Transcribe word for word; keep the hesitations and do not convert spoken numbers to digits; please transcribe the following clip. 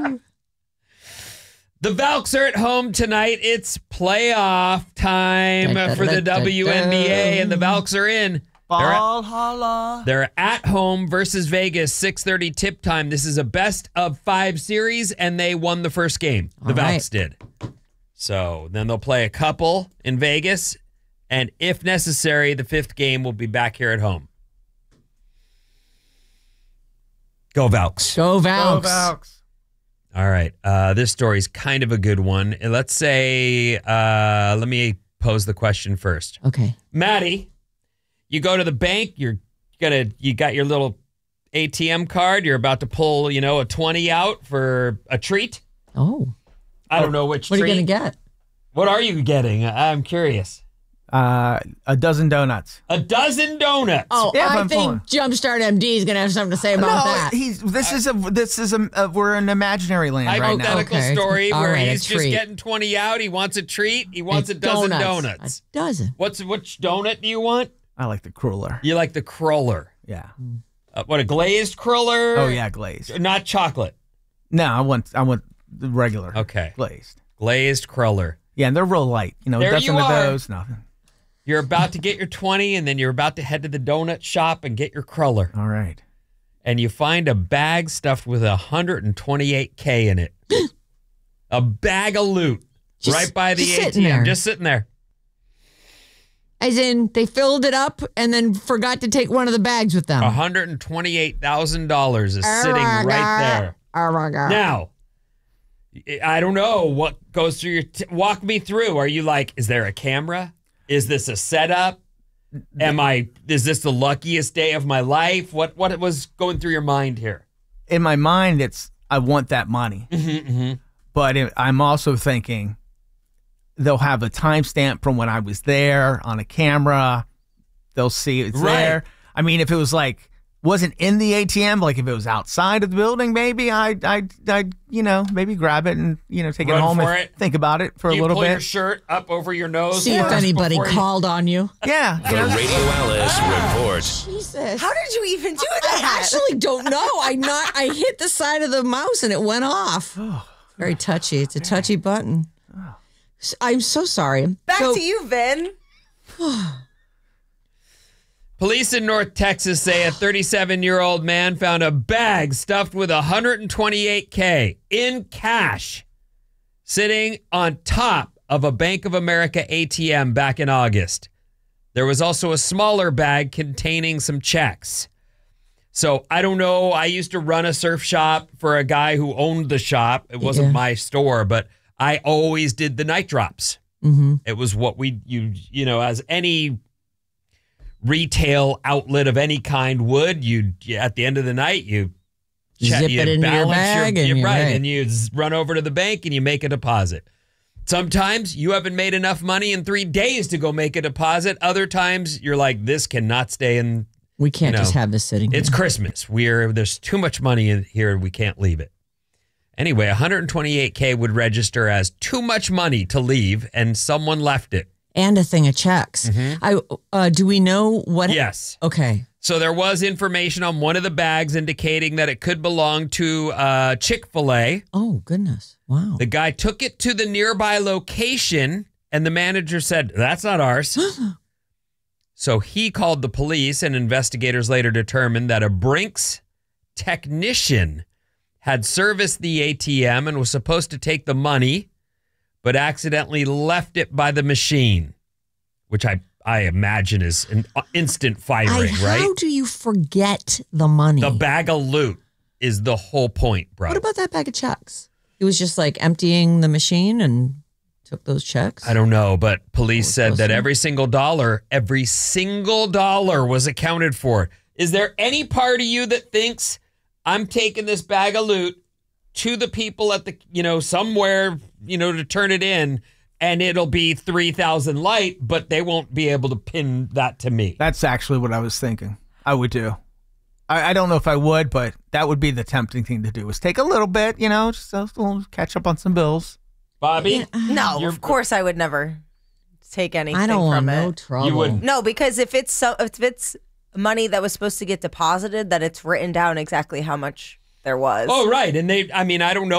The Valks are at home tonight. It's playoff time for the W N B A, and the Valks are in. Valhalla. They're at home versus Vegas, six thirty tip time. This is a best of five series, and they won the first game. The All Valks right. did. So then they'll play a couple in Vegas, and if necessary, the fifth game will be back here at home. Go Valks. Go Valks. Go Valks. All right. Uh, this story's kind of a good one. Let's say, uh, let me pose the question first. Okay. Maddie, you go to the bank, you're gonna, you got your little A T M card, you're about to pull, you know, a twenty out for a treat. Oh. I don't know which What treat. are you going to get? What are you getting? I'm curious. Uh, a dozen donuts. A dozen donuts. Oh, Yeah, but I I'm think pulling. Jumpstart M D is going to have something to say about no, that. he's. This is a. This is a. a we're in imaginary land right now. Hypothetical Okay. story All where right, a he's just treat. getting twenty out. He wants a treat. He wants a dozen donuts. A dozen. What's which donut do you want? I like the cruller. You like the cruller. Yeah. Uh, what, a glazed cruller? Oh yeah, glazed. Not chocolate. No, I want. I want the regular. Okay. Glazed. Glazed cruller. Yeah, and they're real light. You know, There dozen you of are. those. Nothing. You're about to get your twenty, and then you're about to head to the donut shop and get your cruller. All right. And you find a bag stuffed with one hundred twenty-eight K in it. A bag of loot. Just- right by the just A T M. sitting there. Just sitting there. As in, they filled it up and then forgot to take one of the bags with them. one hundred twenty-eight thousand dollars is Oh sitting my right God. there. Oh, my God. Now, I don't know what goes through your... T- walk me through. Are you like, is there a camera? Is this a setup? Am I... Is this the luckiest day of my life? What What was going through your mind here? In my mind, it's I want that money, Mm-hmm, mm-hmm. but it, I'm also thinking they'll have a timestamp from when I was there on a camera. They'll see it's Right. there. I mean, if it was like wasn't in the A T M, like if it was outside of the building, maybe I'd, I'd, I'd you know, maybe grab it and you know take Run it home for and it. think about it for Do a you little pull your bit. shirt up over your nose? See if first anybody before you- called on you. Yeah. The Radio Alice Report. Jesus. How did you even do I that? actually don't know. I not. I hit the side of the mouse and it went off. Very touchy. It's a touchy button. S- I'm so sorry. Back So- to you, Vin. Police in North Texas say a thirty-seven-year-old man found a bag stuffed with one hundred twenty-eight K in cash sitting on top of a Bank of America A T M back in August. There was also a smaller bag containing some checks. So I don't know. I used to run a surf shop for a guy who owned the shop. It wasn't Yeah. my store, but I always did the night drops. Mm-hmm. It was what we, you, you know, as any retail outlet of any kind would. You, at the end of the night, you check, Zip you it into your balance bag and you're you're right, right. and you z- run over to the bank and you make a deposit. Sometimes you haven't made enough money in three days to go make a deposit. Other times you're like, this cannot stay in. We can't You know, just have this sitting It's here. Christmas. We're there's too much money in here and we can't leave it. Anyway, one hundred twenty-eight K would register as too much money to leave, and someone left it. And a thing of checks. I uh, do we know what? Yes. Okay. So there was information on one of the bags indicating that it could belong to uh, Chick-fil-A. Oh goodness! Wow. The guy took it to the nearby location, and the manager said, "That's not ours." So he called the police, and investigators later determined that a Brinks technician had serviced the A T M and was supposed to take the money, but accidentally left it by the machine, which I, I imagine is an instant I, firing, right? How do you forget the money? The bag of loot is the whole point, bro. What about that bag of checks? It was just like emptying the machine and took those checks. I don't know, but police Oh, said that supposed to. every single dollar, every single dollar was accounted for. Is there any part of you that thinks I'm taking this bag of loot to the people at the, you know, somewhere, you know, to turn it in, and it'll be three thousand light, but they won't be able to pin that to me? That's actually what I was thinking. I would do. I, I don't know if I would, but that would be the tempting thing to do. Is take a little bit, you know, just a little catch up on some bills. Bobby? No, You're- of course I would never take anything I don't want from no it. trouble. You wouldn't. No, because if it's so, if it's money that was supposed to get deposited, that it's written down exactly how much there was. Oh, right. And they, I mean, I don't know